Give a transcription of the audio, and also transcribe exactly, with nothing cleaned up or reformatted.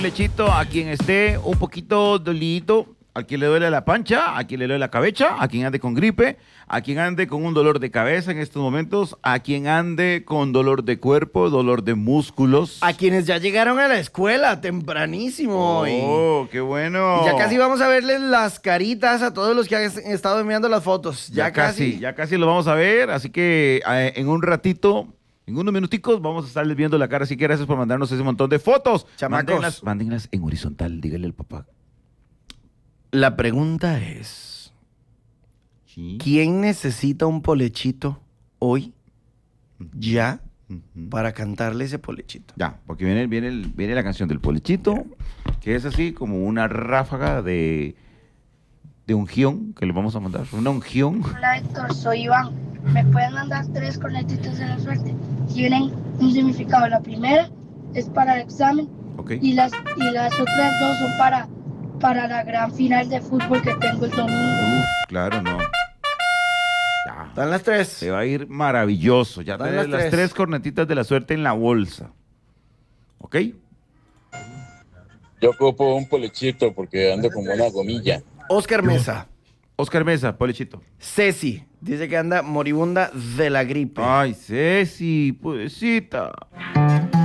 Lechito a quien esté un poquito dolidito, a quien le duele la pancha, a quien le duele la cabeza, a quien ande con gripe, a quien ande con un dolor de cabeza en estos momentos, a quien ande con dolor de cuerpo, dolor de músculos. A quienes ya llegaron a la escuela tempranísimo. Oh, y, qué bueno. y ya casi vamos a verles las caritas a todos los que han estado enviando las fotos. Ya, Ya casi, ya casi lo vamos a ver, así que eh, en un ratito, en unos minuticos, vamos a estarles viendo la cara. Así que gracias por mandarnos ese montón de fotos. Chamacos. Mándenlas, mándenlas en horizontal, dígale al papá. La pregunta es, Sí. ¿quién necesita un polechito hoy, ya, Ujú. para cantarle ese polechito? Ya, porque viene, viene, el- viene la canción del Polichito, que es así como una ráfaga de, de ungión que le vamos a mandar. Una ungión. Hola Héctor, soy Iván. ¿Me pueden mandar tres cornetitas de la suerte? Y vienen un significado. La primera es para el examen Ok. y las, y las otras dos son para, para la gran final de fútbol que tengo el domingo. Uf, claro, no. Ya. Están las tres. Se va a ir maravilloso. Ya Están tenés las las tres. tres cornetitas de la suerte en la bolsa. ¿Ok? Yo ocupo un polichito porque ando como una gomilla. Oscar Mesa. Oscar Mesa, Polichito. Ceci dice que anda moribunda de la gripe. Ay, Ceci, pobrecita.